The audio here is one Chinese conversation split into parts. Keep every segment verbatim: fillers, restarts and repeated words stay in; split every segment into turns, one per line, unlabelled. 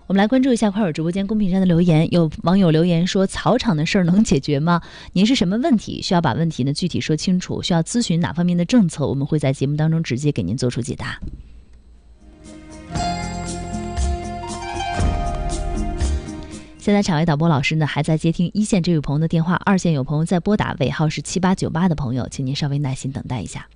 我们来关注一下快手直播间公屏上的留言，有网友留言说草场的事儿能解决吗？您是什么问题？需要把问题呢具体说清楚，需要咨询哪方面的政策，我们会在节目当中直接给您做出解答。现在场外导播老师呢还在接听一线这位朋友的电话，二线有朋友在拨打，尾号是七八九八的朋友，请您稍微耐心等待一下。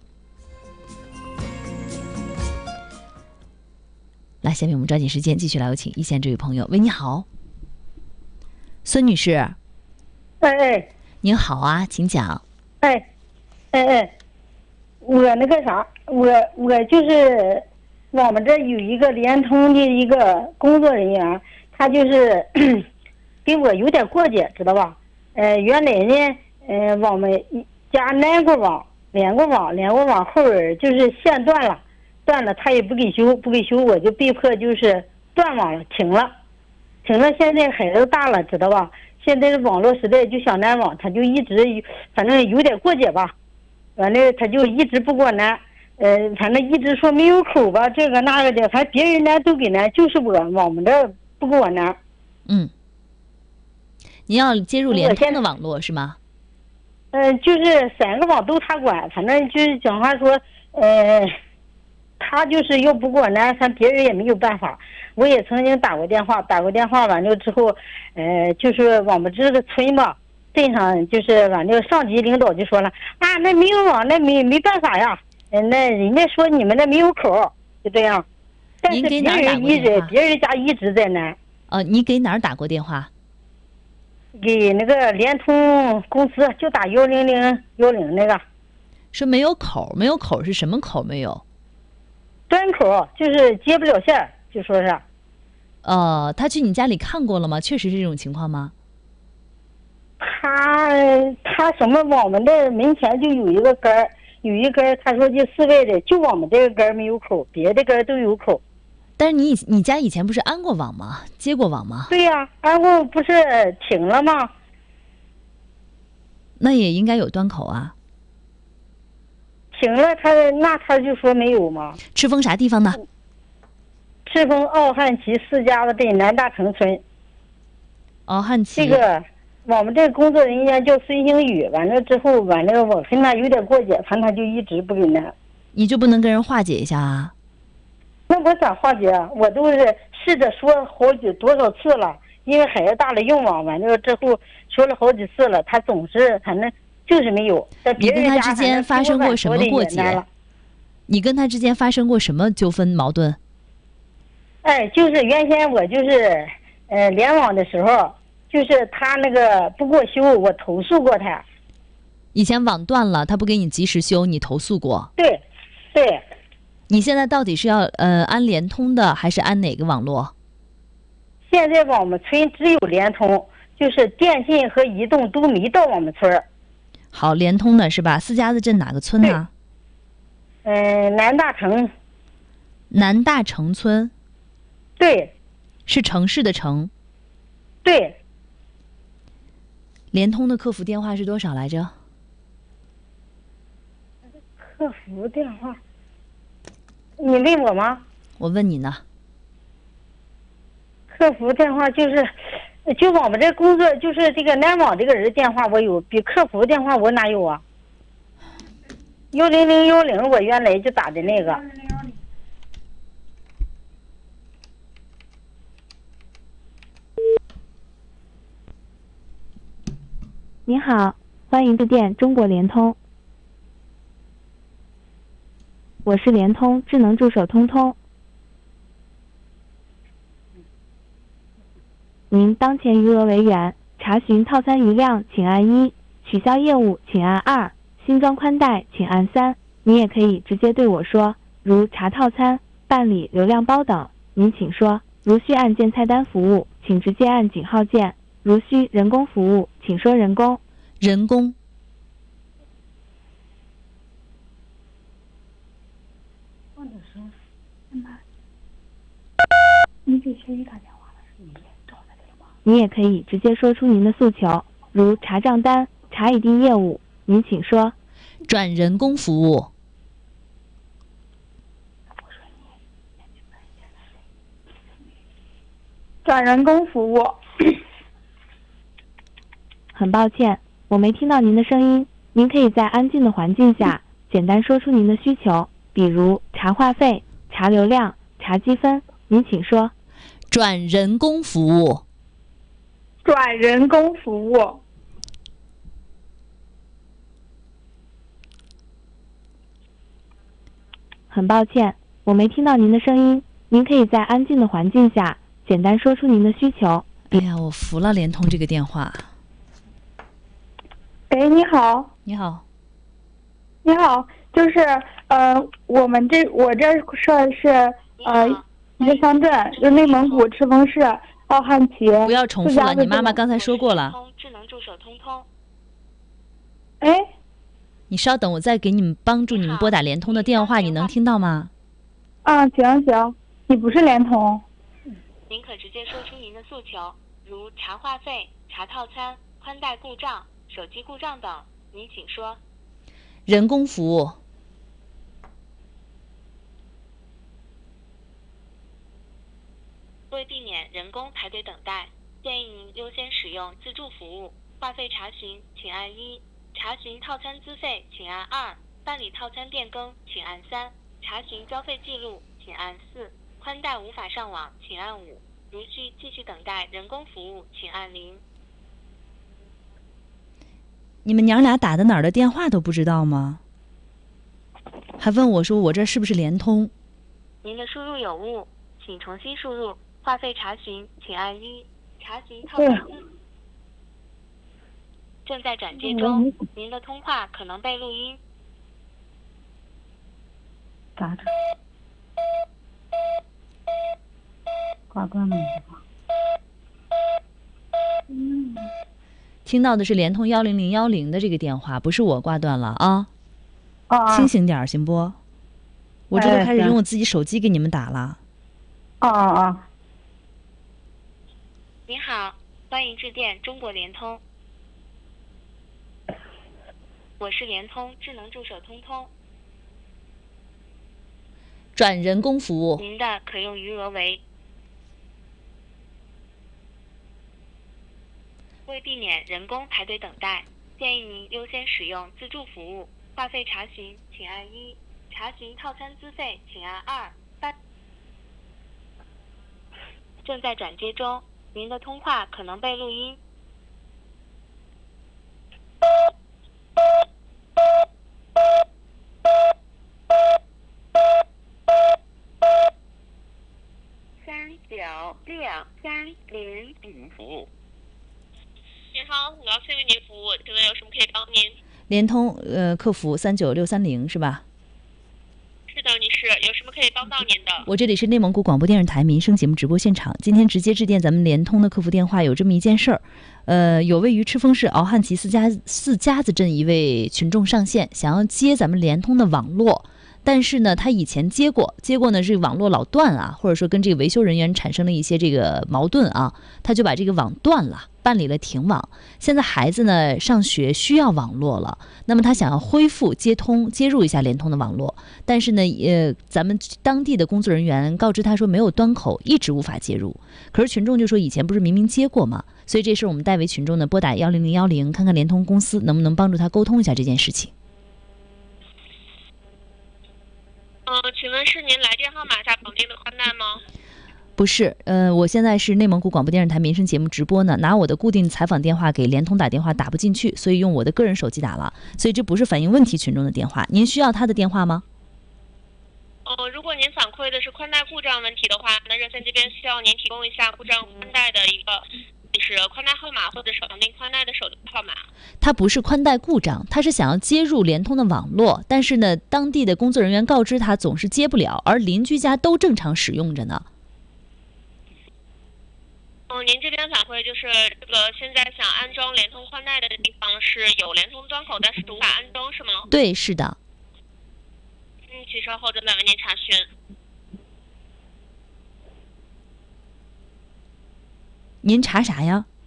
来，下面我们抓紧时间继续来有请一线这位朋友。喂，你好，孙女士。
哎哎，
您好啊，请讲。
哎，哎哎，我那个啥，我我就是我们这有一个联通的一个工作人员，他就是跟我有点过节，知道吧？呃，原来呢，呃，我们家连过网，连过网，连过网，后边就是线断了。断了，他也不给修，不给修，我就被迫就是断网了，停了，停了。现在孩子大了，知道吧？现在的网络时代就想联网，他就一直，反正有点过节吧，完了他就一直不给我连，呃，反正一直说没有口吧，这个那个的，反正别人连都给连，就是我我们这不给我连。
嗯，您要接入联通的网络是吗？
呃，就是三个网都他管，反正就是讲话说，呃。他就是要不给我连，咱别人也没有办法。我也曾经打过电话，打过电话完了之后，呃，就是我们这个村吧，镇上就是完了，上级领导就说了啊，那没有网，那没没办法呀，嗯，那人家说你们那没有口，就这样。但是别人一直，别人家一直在连。
呃，你给哪儿打过电话？
给那个联通公司，就打幺零零幺零那个。
说没有口，没有口是什么口没有？
端口，就是接不了线，就说是。
呃，他去你家里看过了吗？确实是这种情况吗？
他他什么？我们的门前就有一个根儿，有一根，他说就室外的，就我们这个根儿没有口，别的根儿都有口。
但是你你家以前不是安过网吗？接过网吗？
对呀、啊，安过不是停了吗？
那也应该有端口啊。
停了，他那他就说没有吗？
赤峰啥地方呢？
赤峰奥汉旗四家子镇南大城村。
奥汉旗。
这个我们这个工作人员叫孙星宇，完了之后，完了我跟他有点过节，反正他就一直不给那。
你就不能跟人化解一下啊？
那我咋化解啊？我都是试着说好几多少次了，因为孩子大了用网，完了之后说了好几次了，他总是反正。就是没有。
你跟他之间发生过什么过节？你跟他之间发生过什么纠纷矛盾？
哎，就是原先我就是呃联网的时候，就是他那个不给我修，我投诉过他。
以前网断了，他不给你及时修，你投诉过？
对，对。
你现在到底是要呃安联通的，还是安哪个网络？
现在我们村只有联通，就是电信和移动都没到我们村。
好，联通的是吧？四家子镇哪个村呢？
嗯、呃，南大城。
南大城村。
对。
是城市的城。
对。
联通的客服电话是多少来着？
客服电话？你问我吗？
我问你呢。
客服电话就是。就我们这工作，就是这个联网这个人电话我有，比客服电话我哪有啊？幺零零幺零我原来就打的那个。
您好，欢迎致电中国联通，我是联通智能助手通通。您当前余额为元，查询套餐余量请按一，取消业务请按二，新装宽带请按三。您也可以直接对我说，如查套餐、办理流量包等，您请说。如需按键菜单服务，请直接按井号键；如需人工服务，请说人工。
人工。
你给谁打电话？你也可以直接说出您的诉求，如查账单、查已订业务，您请说。
转人工服务。
转人工服务。
很抱歉，我没听到您的声音。您可以在安静的环境下简单说出您的需求，比如查话费、查流量、查积分。您请说。
转人工服务。
转人工服务。
很抱歉，我没听到您的声音。您可以在安静的环境下简单说出您的需求。
哎呀，我服了联通这个电话。
哎，你好。
你好。
你好，就是呃，我们这我这设是呃一个乡镇，就内蒙古赤峰市奥汉旗。
不要重复了，你妈妈刚才说过了。
智能助手通通。
哎，
你稍等，我再给你们帮助你们拨打联通的电话，你能听到吗？
啊，行行，你不是联通。
您可直接说出您的诉求，如查话费、查套餐、宽带故障、手机故障等。您请说。
人工服务。
为避免人工排队等待，建议您优先使用自助服务。话费查询，请按一；查询套餐资费，请按二；办理套餐变更，请按三；查询交费记录，请按四；宽带无法上网，请按五；如需继续等待人工服务，请按零。
你们娘俩打的哪儿的电话都不知道吗？还问我说我这是不是联通？
您的输入有误，请重新输入。话费查询，请按一；查询套餐资正在转接中，您的通话可能被录音。
咋着？挂断了。
嗯，听到的是联通幺零零幺零的这个电话，不是我挂断了啊。
啊，
清醒点行不？我这都开始用我自己手机给你们打了。
啊啊啊！
您好，欢迎致电中国联通，我是联通智能助手通通。
转人工服务。
您的可用余额为。为避免人工排队等待，建议您优先使用自助服务。话费查询，请按一；查询套餐资费，请按二。办正在转接中，您的通话可能被录音。三九六三零五服务。
您好，我要为您服务，请问有什么可以帮您？
联通呃客服三九六三零是吧？
是的，女士，有什么可以帮到您的？
我这里是内蒙古广播电视台民生节目直播现场，今天直接致电咱们联通的客服电话，有这么一件事儿，呃，有位于赤峰市敖汉旗四家四家子镇一位群众上线，想要接咱们联通的网络。但是呢，他以前接过，接过呢这个网络老断啊，或者说跟这个维修人员产生了一些这个矛盾啊，他就把这个网断了，办理了停网。现在孩子呢上学需要网络了，那么他想要恢复接通，接入一下联通的网络，但是呢，呃，咱们当地的工作人员告知他说没有端口，一直无法接入。可是群众就说以前不是明明接过吗？所以这事我们代为群众呢拨打幺零零幺零，看看联通公司能不能帮助他沟通一下这件事情。
呃，请问是您来电号码下绑定的宽带吗？
不是，呃，我现在是内蒙古广播电视台民生节目直播呢，拿我的固定采访电话给联通打电话打不进去，所以用我的个人手机打了，所以这不是反映问题群众的电话。您需要他的电话吗？
呃，如果您反馈的是宽带故障问题的话，那热线这边需要您提供一下故障宽带的一个就是宽带号码或者是绑定宽带的手机号码。
它不是宽带故障，他是想要接入联通的网络，但是呢，当地的工作人员告知他总是接不了，而邻居家都正常使用着呢。
嗯，您这边反馈就是这个现在想安装联通宽带的地方是有联通端口，但是无法安装，是吗？
对，是的。
嗯，请稍后正在为您查询。
您查啥呀？